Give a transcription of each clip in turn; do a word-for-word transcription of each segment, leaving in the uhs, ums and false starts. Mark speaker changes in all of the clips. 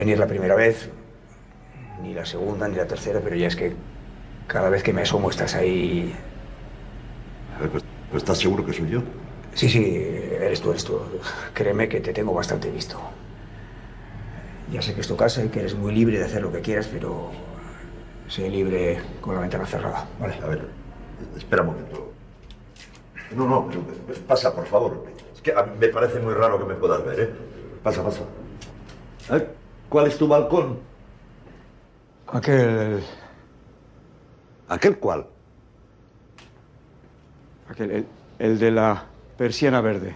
Speaker 1: Ni es la primera vez, ni la segunda, ni la tercera, pero ya es que cada vez que me asomo estás ahí.
Speaker 2: A ver, pues, pues ¿estás seguro que soy yo?
Speaker 1: Sí, sí, eres tú, eres tú. Créeme que te tengo bastante visto. Ya sé que es tu casa y que eres muy libre de hacer lo que quieras, pero sé libre con la ventana cerrada, ¿vale?
Speaker 2: A ver, espera un momento. No, no, pero, pero, pasa, por favor. Es que a mí me parece muy raro que me puedas ver, ¿eh? Pasa, pasa. A ver, ¿cuál es tu balcón?
Speaker 1: Aquel...
Speaker 2: ¿Aquel cuál?
Speaker 1: Aquel, el, el de la persiana verde.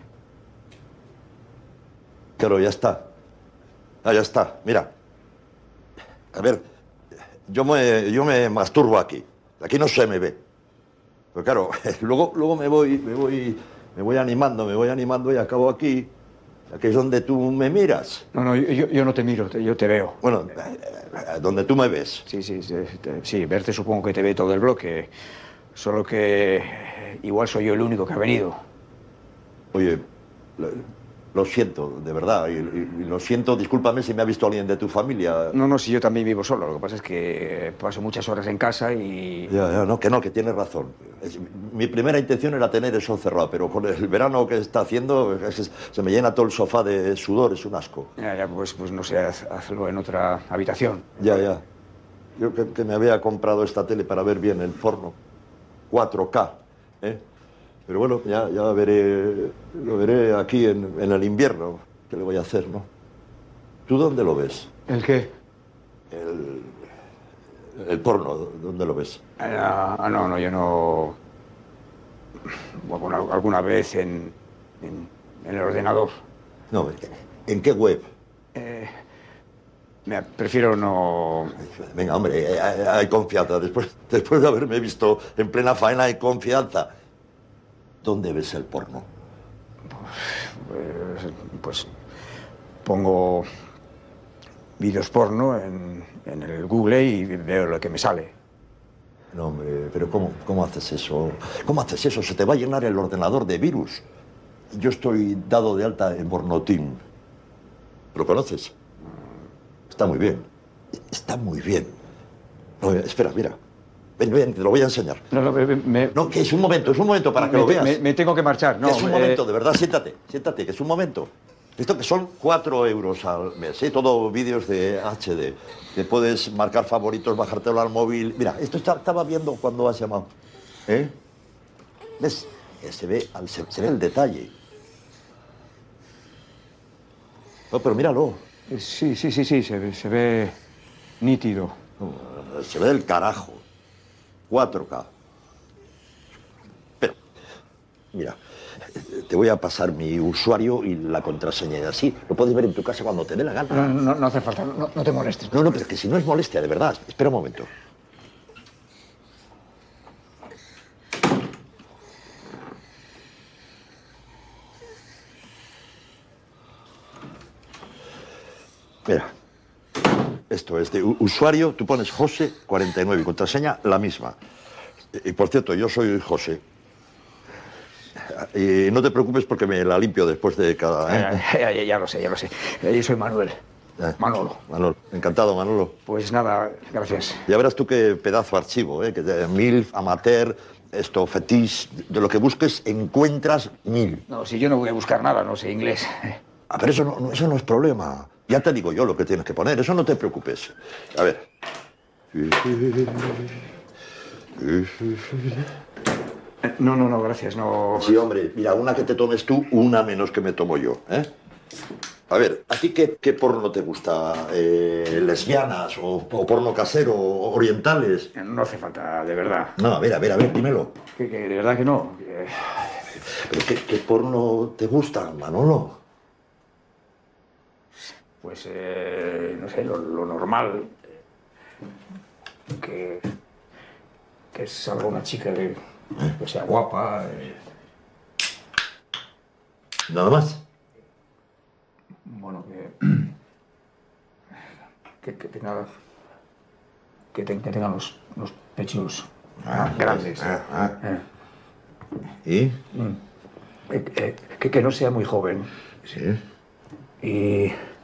Speaker 2: Claro, ya está. Ah, ya está. Mira. A ver, yo me, yo me masturbo aquí. Aquí no se me ve. Pero claro, luego, luego me voy, me voy, me voy animando, me voy animando y acabo aquí. Aquí es donde tú me miras.
Speaker 1: No, no, yo, yo no te miro, te- yo te veo.
Speaker 2: Bueno, eh, donde tú me ves.
Speaker 1: Sí, sí, sí, te- sí, verte supongo que te ve todo el bloque. Solo que igual soy yo el único que ha venido.
Speaker 2: Oye, lo, lo siento, de verdad. Y, y- y lo siento, discúlpame si me ha visto alguien de tu familia.
Speaker 1: No, no, si yo también vivo solo. Lo que pasa es que paso muchas horas en casa y...
Speaker 2: Ya, ya, no, que no, que tienes razón. Es- mi primera intención era tener eso cerrado, pero con el verano que está haciendo es- es- se me llena todo el sofá de sudor, es un asco.
Speaker 1: Ya, ya, pues, pues no sé, haz- hazlo en otra habitación.
Speaker 2: Ya, ya. Yo que, que me había comprado esta tele para ver bien el porno. cuatro K, ¿eh? Pero bueno, ya, ya veré, lo veré aquí en, en el invierno. ¿Qué le voy a hacer, no? ¿Tú dónde lo ves?
Speaker 1: ¿El qué?
Speaker 2: El, el porno, ¿dónde lo ves?
Speaker 1: Ah, ah, no, no, yo no... Bueno, alguna vez en, en, en el ordenador.
Speaker 2: No, ¿en qué web?
Speaker 1: Eh, mira, prefiero no...
Speaker 2: Venga, hombre, eh, hay, hay confianza. Después, después de haberme visto en plena faena, hay confianza. ¿Dónde ves el porno?
Speaker 1: Pues, pues pongo vídeos porno en, en el Google y veo lo que me sale.
Speaker 2: No, hombre, pero ¿cómo, cómo haces eso? ¿Cómo haces eso? Se te va a llenar el ordenador de virus. Yo estoy dado de alta en Pornoteam. ¿Lo conoces? Está muy bien. Está muy bien. No, espera, mira. Ven, ven, te lo voy a enseñar.
Speaker 1: No, no, me, me-
Speaker 2: No, que es un momento, es un momento para que
Speaker 1: me-
Speaker 2: lo veas.
Speaker 1: me- me tengo que marchar, no.
Speaker 2: es un
Speaker 1: eh,
Speaker 2: momento, de verdad, siéntate, siéntate, que es un momento. Esto que son cuatro euros al mes, ¿eh? Todo vídeos de H D. Que puedes marcar favoritos, bajártelo al móvil. Mira, esto está- estaba viendo cuando has llamado. ¿Eh? ¿Ves? Eh, Se ve, al- se, se ve el detalle. No, pero míralo.
Speaker 1: Sí, sí, sí, sí, se, ve- se ve nítido.
Speaker 2: No, se ve el carajo. cuatro K. Pero, mira, te voy a pasar mi usuario y la contraseña. Y así lo puedes ver en tu casa cuando te dé la
Speaker 1: No,
Speaker 2: gana.
Speaker 1: no, no hace falta, no, no te molestes.
Speaker 2: No, no, pero es que si no es molestia, de verdad. Espera un momento. Mira, esto es de u- usuario, tú pones José cuarenta y nueve y contraseña la misma. Y, y, por cierto, yo soy José. Y no te preocupes porque me la limpio después de cada... ¿eh?
Speaker 1: Ya, ya, ya lo sé, ya lo sé. Eh, Yo soy Manuel.
Speaker 2: Eh,
Speaker 1: Manolo.
Speaker 2: Manolo, encantado, Manolo.
Speaker 1: Pues nada, gracias.
Speaker 2: Ya verás tú qué pedazo de archivo, ¿eh? Que de MILF, amateur, esto, fetiche, de lo que busques encuentras mil.
Speaker 1: No, si yo no voy a buscar nada, no sé inglés.
Speaker 2: Ah, pero eso no, no- eso no es problema. Ya te digo yo lo que tienes que poner, eso no te preocupes. A ver.
Speaker 1: Eh, No, no, no, gracias, no...
Speaker 2: Sí, hombre, mira, una que te tomes tú, una menos que me tomo yo, ¿eh? A ver, ¿a ti qué, qué porno te gusta? Eh, ¿Lesbianas o, o porno casero, o orientales?
Speaker 1: No hace falta, de verdad.
Speaker 2: No, a ver, a ver, a ver, dímelo.
Speaker 1: Que, que de verdad que no. Que-
Speaker 2: ¿Pero qué, qué porno te gusta, Manolo?
Speaker 1: Pues, eh, no sé, lo, lo normal. Que, que salga una chica que, que sea guapa. eh,
Speaker 2: Nada más.
Speaker 1: bueno, que, que, que tenga... Que, te- que tengan los, los pechos
Speaker 2: Ah,
Speaker 1: grandes.
Speaker 2: ah, ah.
Speaker 1: eh.
Speaker 2: ¿Y?
Speaker 1: Mm. Eh, eh, que, que no sea muy joven.
Speaker 2: Sí.
Speaker 1: Y